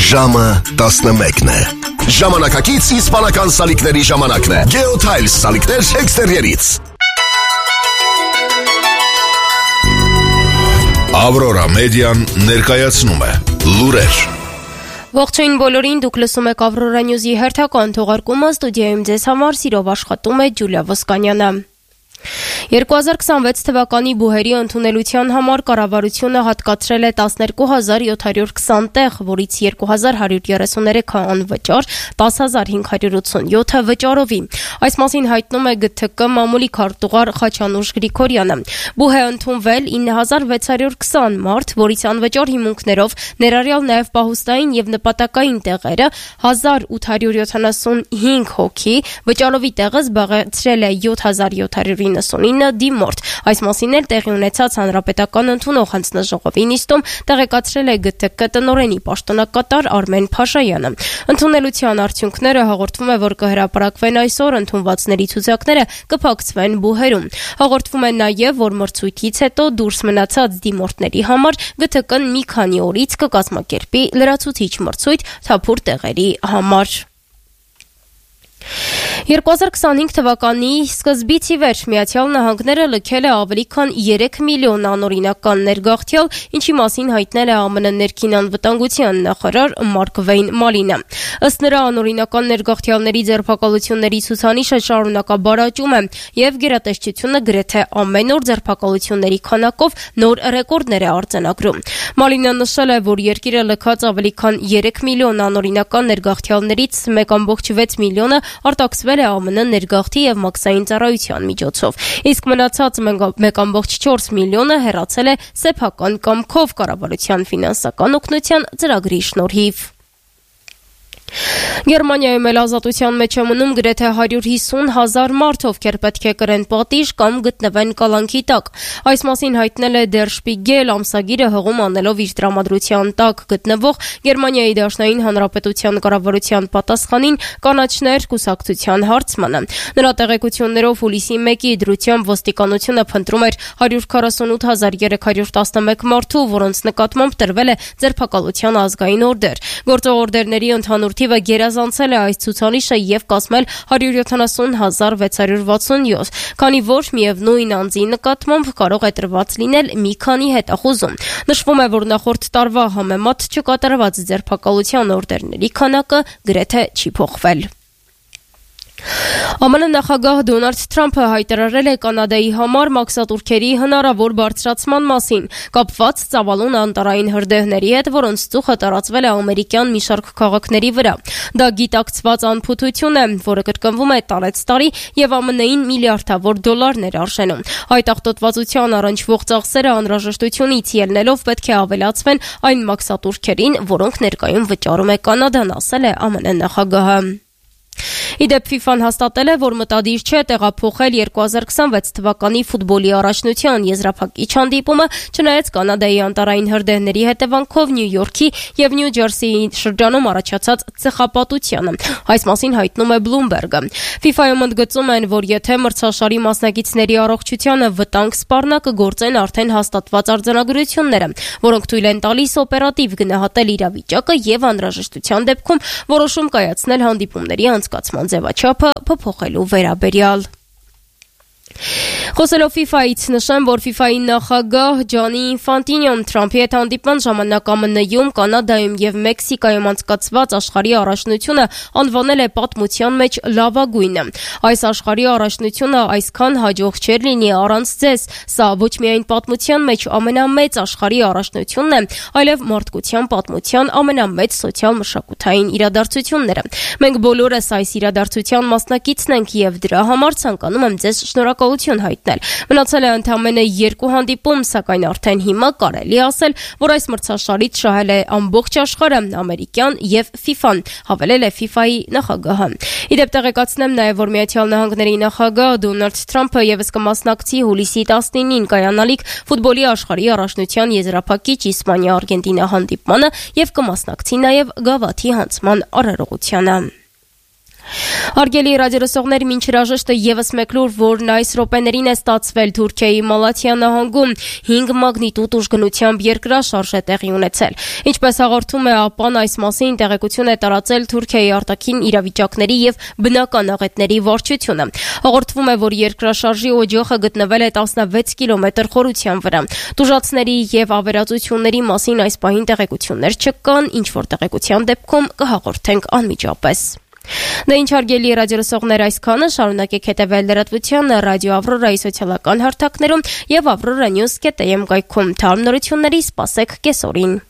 Ժամը 11 է։ Ժամանակակից իսպանական սալիկների ժամանակն է։ Geotiles սալիկներ էքստերիերից։ Aurora Median ներկայացնում է լուրեր։ Ողջույն բոլորին, դուք լսում եք Aurora News-ի հերթական թողարկումը, ստուդիայում ձեզ համար սիրով աշխատում է Ջուլիա Ոսկանյանը։ 2026 թվականի բուհերի ընդունելության համար կառավարությունը հատկացրել է 12720 տեղ, որից 2133-ը անվճար, 10587-ը վճարովի։ Այս մասին հայտնում է ԳԹԿ մամուլի քարտուղար Խաչանուշ Գրիգորյանը։ Բուհ է ընդունվել 9620 մարդ, որից անվճար հիմունքներով, ներառյալ նաև պահուստային եւ նպատակային տեղերը 1875 հոգի, վճարովի տեղը զբաղեցրել է 7799 դիմորդ։ Այս մասին էլ տեղի ունեցած հանրապետական ընդունող հանձնաժողովի նիստում տեղեկացրել է ԳԹԿ տնօրենի պաշտոնակատար Արմեն Փաշայանը։ Ընդունելության արդյունքները հաղորդվում է, որ կհրապարակվեն այսօր, ընդունվածների ցուցակները կփակցվեն բուհերում։ Հաղորդվում է նաև, որ մրցույթից հետո դուրս մնացած դիմորդների համար ԳԹԿ-ն մի քանի օրից կկազմակերպի լրացուցիչ մրցույթ թափուր տեղերի համար։ 2025 թվականի սկզբից ի վեր Միացյալ Նահանգները լքել է ավելի քան 3 միլիոն անօրինական ներգաղթյալ, ինչի մասին հայտնել է ԱՄՆ ներքին անվտանգության նախարար Մարկ Վեյն Մալինը։ Ըստ նրա, անօրինական ներգաղթյալների ձերբակալությունների ցուցանիշը շարունակաբար աճում է եւ գերատեսչությունը գրեթե ամեն օր ձերբակալությունների քանակով նոր ռեկորդներ է արձանագրում։ Մալինան նշել է, որ երկիրը լքած ավելի քան 3 միլիոն անօրինական ներգաղթյալներից 1.6 միլիոնը արտաքսվել է ԱՄՆ ներգաղթի եւ մաքսային ծառայության միջոցով, իսկ մնացած 1.4 միլիոնը հեռացել է սեփական կամքով կառավարության ֆինանսական օգնության ծրագրի շնորհիվ։ Գերմանիայում էլ ազատության մեջ է մնում գրեթե 150,000 մարդ, ովքեր պետք է կրեն պատիժ կամ գտնվեն կալանքի տակ։ Այս մասին հայտնել է Der Spiegel ամսագիրը հղում անելով իր տրամադրության տակ գտնվող Գերմանիայի Դաշնային Հանրապետության կառավարության պատասխանին կանաչներ կուսակցության հարցմանը։ Նրա տեղեկություններով հուլիսի 1-ի դրությամբ ոստիկանությունը փնտրում էր 148311 մարդու, որոնց նկատմամբ տրվել է ձերբակալության ազգային օրդեր։ Գործող օրդերների ընդհանուր թիվը գերազանցել է այս ցուցանիշը եւ կազմել 170,667, քանի որ միևնույն անձի նկատմամբ կարող է տրված լինել մի քանի հետախուզում։ Նշվում է, որ նախորդ տարվա համեմատ չկատարված ձերբակալության օրդերների քանակը գրեթե չի փոխվել։ ԱՄՆ նախագահ Դոնալդ Թրամփը հայտարարել է Կանադայի համար մաքսատուրքերի հնարավոր բարձրացման մասին, կապված ծավալուն անտարային հրդեհների հետ, որոնց ծուխը տարածվել է ամերիկյան մի շարք քաղաքների վրա։ Դա գիտակցված անփութություն է, որը կրկնվում է տարեց տարի եւ ԱՄՆ-ին միլիարդավոր դոլարներ արժենում։ Այդ աղտոտվածության առնչվող ծախսերը անհրաժեշտությունից ելնելով պետք է ավելացվեն այն մաքսատուրքերին, որոնք ներկայում վճարում է Կանադան, ասել է ԱՄՆ նախագահը։ Իդեպ FIFA-ն հաստատել է, որ մտադիր չէ տեղափոխել 2026 թվականի ֆուտբոլի առաջնության եզրափակիչ հանդիպումը, չնայած Կանադայի անտարային հրդեհների հետևանքով Նյու Յորքի եւ Նյու Ջերսիի շրջանում առաջացած ծխապատությանը։ Այս մասին հայտնում է Bloomberg-ը։ FIFA-ում ընդգծում են, որ եթե մրցաշարի մասնակիցների առողջությանը վտանգ սպառնա, կգործեն արդեն հաստատված արձանագրությունները, որոնք թույլ են տալիս օպերատիվ գնահատել իրավիճակը եւ անհրաժեշտության դեպքում որոշում կայացնել հանդիպումների անցկացման ձևաչափը փոփոխելու վերաբերյալ։ Խոսելով FIFA-ից նշեմ, որ FIFA-ի նախագահ Ջանի Ինֆանտինոն Թրամփի հետ հանդիպման ժամանակ ԱՄՆ-ում, Կանադայում եւ Մեքսիկայում անցկացված աշխարհի առաջնությունը անվանել է պատմության մեջ լավագույնը։ Այս աշխարհի առաջնությունը այսքան հաջող չէր լինի առանց ձեզ։ Սա ոչ միայն պատմության մեջ ամենամեծ աշխարհի առաջնությունն է, այլև մարդկության պատմության ամենամեծ սոցիալ-մշակութային իրադարձությունները։ Մենք բոլորս այս իրադարձության մասնակիցն ենք եւ դրա համար ցանկանում եմ ձեզ շնորհակալություն հայտնել։ Մնացել է ընդամենը 2 հանդիպում, սակայն արդեն հիմա կարելի ասել, որ այս մրցաշարից շահել է ամբողջ աշխարհը, ամերիկյան եւ FIFA-ն, հավելել է FIFA-ի նախագահը։ Իդեպ տեղեկացնեմ նաեւ, որ Միացյալ Նահանգների նախագահ Դոնալդ Թրամփը եւս կմասնակցի հուլիսի 19-ին կայանալիք ֆուտբոլի աշխարհի առաջնության եզրափակիչ Իսպանիա-Արգենտինա հանդիպմանը եւ կմասնակցի նաեւ գավաթի հանձնման արարողությանը։ Հարգելի ռադիոլսողներ, մինչ հրաժեշտը եւս մեկ լուր, որն այս րոպեներին է ստացվել Թուրքիայի Մալաթիա նահանգում 5 մագնիտուդ ուժգնությամբ երկրաշարժ է տեղի ունեցել։ Ինչպես հաղորդում է ԱՊԱ-ն, այս մասին տեղեկություն է տարածել Թուրքիայի արտաքին իրավիճակների եւ բնական աղետների վարչությունը։ Հաղորդվում է, որ երկրաշարժի օջախը գտնվել է 16 կիլոմետր խորության վրա։ Տուժածների եւ ավերածությունների մասին այս պահին տեղեկություններ չկան, ինչ որ տեղեկության դեպքում կհաղորդենք անմիջապես։ Դե ինչ հարգելի ռադիոլսողներ, այսքանը, շարունակեք հետևել լրատվության ռադիո Ավրորայի սոցիալական հարթակներում եւ avroranews.am կայքում։ Թարմ նորությունների սպասեք կեսօրին։